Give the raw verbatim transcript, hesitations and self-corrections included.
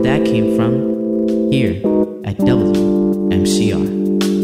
that came from here at W M C R.